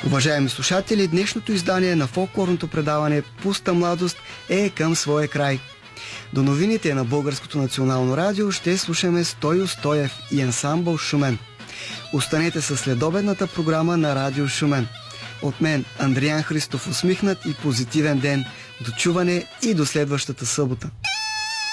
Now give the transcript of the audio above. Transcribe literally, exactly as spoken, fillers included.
Уважаеми слушатели, днешното издание на фолклорното предаване "Пуста младост" е към своя край. До новините на Българското национално радио ще слушаме Стойо Стоев и ансамбъл Шумен. Останете със следобедната програма на Радио Шумен. От мен, Андриан Христов, усмихнат и позитивен ден. До чуване и до следващата събота.